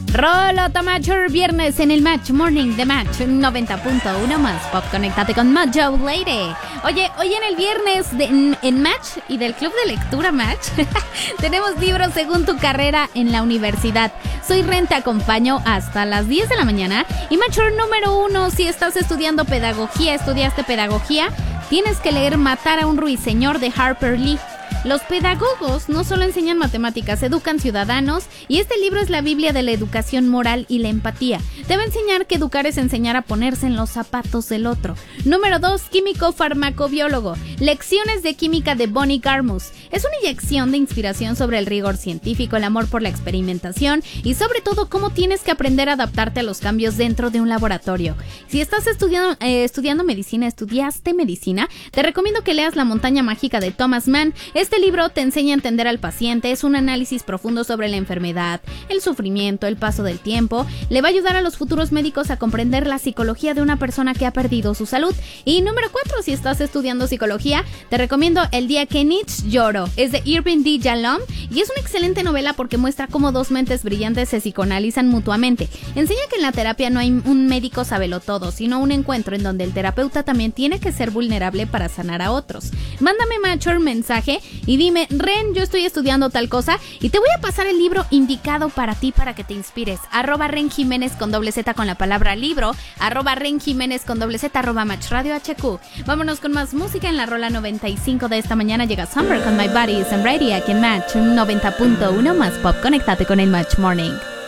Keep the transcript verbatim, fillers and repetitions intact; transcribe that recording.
Rolo Tamacher, viernes en el Match Morning de Match noventa punto uno más Pop. Conéctate con Mojo Lady. Oye, hoy en el viernes de, en, en Match y del Club de Lectura Match tenemos libros según tu carrera en la universidad. Soy Ren, te acompaño hasta las diez de la mañana. Y Matcher número uno, si estás estudiando pedagogía, estudiaste pedagogía, tienes que leer Matar a un ruiseñor de Harper Lee. Los pedagogos no solo enseñan matemáticas, educan ciudadanos, y este libro es la Biblia de la educación moral y la empatía. Te va a enseñar que educar es enseñar a ponerse en los zapatos del otro. Número dos, químico farmacobiólogo. Lecciones de química de Bonnie Garmus. Es una inyección de inspiración sobre el rigor científico, el amor por la experimentación y sobre todo cómo tienes que aprender a adaptarte a los cambios dentro de un laboratorio. Si estás estudiando, eh, estudiando medicina, estudiaste medicina, te recomiendo que leas La montaña mágica de Thomas Mann. Este libro te enseña a entender al paciente, es un análisis profundo sobre la enfermedad, el sufrimiento, el paso del tiempo. Le va a ayudar a los futuros médicos a comprender la psicología de una persona que ha perdido su salud. Y número cuatro, si estás estudiando psicología, te recomiendo El día que Nietzsche lloró. Es de Irving D. Yalom y es una excelente novela porque muestra cómo dos mentes brillantes se psicoanalizan mutuamente. Enseña que en la terapia no hay un médico sabelotodo, sino un encuentro en donde el terapeuta también tiene que ser vulnerable para sanar a otros. Mándame, Matcher, mensaje y dime: Ren, yo estoy estudiando tal cosa y te voy a pasar el libro indicado para ti para que te inspires. Arroba Ren Jiménez con doble Z con la palabra libro, arroba Ren Jiménez con doble Z, arroba Match Radio H Q. Vámonos con más música. En la rola noventa y cinco de esta mañana llega Summer con My Body Is I'm Ready aquí en Match noventa punto uno más Pop. Conéctate con el Match Morning.